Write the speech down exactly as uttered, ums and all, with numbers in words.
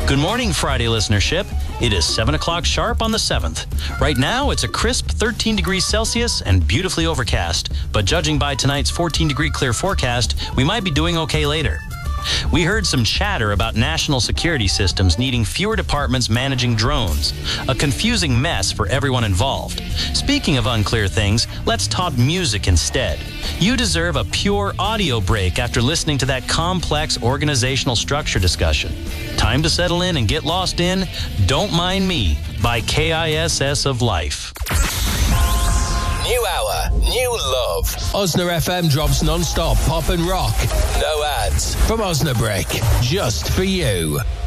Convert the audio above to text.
Good morning, Friday listenership. It is seven o'clock sharp on the seventh. Right now, it's a crisp thirteen degrees Celsius and beautifully overcast. But judging by tonight's fourteen degree clear forecast, we might be doing okay later. We heard some chatter about national security systems needing fewer departments managing drones. A confusing mess for everyone involved. Speaking of unclear things, let's talk music instead. You deserve a pure audio break after listening to that complex organizational structure discussion. Time to settle in and get lost in Don't Mind Me by K I S S of Life. New hour, new love. Osna F M drops non-stop pop and rock. No ads. From Osnabrick, just for you.